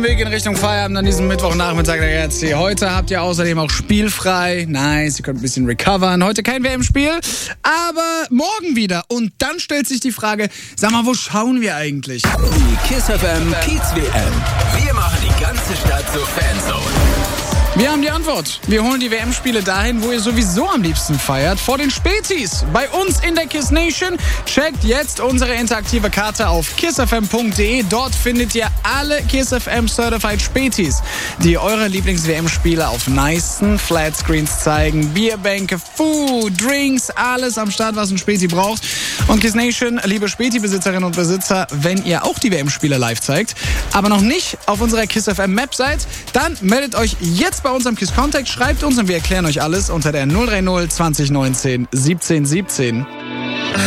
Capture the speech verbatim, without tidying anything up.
Weg in Richtung Feierabend an diesem Mittwochnachmittag der R C. Heute habt ihr außerdem auch spielfrei. Nice, ihr könnt ein bisschen recovern. Heute kein W M-Spiel, aber morgen wieder. Und dann stellt sich die Frage, sag mal, wo schauen wir eigentlich? Die KISS F M Kiez W M. Wir machen die ganze Stadt zur Fanzone. Wir haben die Antwort. Wir holen die W M-Spiele dahin, wo ihr sowieso am liebsten feiert. Vor den Spätis. Bei uns in der KISS Nation. Checkt jetzt unsere interaktive Karte auf kissfm punkt de. Dort findet ihr alle KISS F M Certified Spätis, die eure Lieblings-W M-Spiele auf nicen Flatscreens zeigen. Bierbänke, Food, Drinks, alles am Start, was ein Späti braucht. Und KISS Nation, liebe Späti-Besitzerinnen und Besitzer, wenn ihr auch die W M-Spiele live zeigt, aber noch nicht auf unserer KISS F M-Map seid, dann meldet euch jetzt bei uns am KISS Contact, schreibt uns und wir erklären euch alles unter der null drei null zwanzig neunzehn siebzehn siebzehn.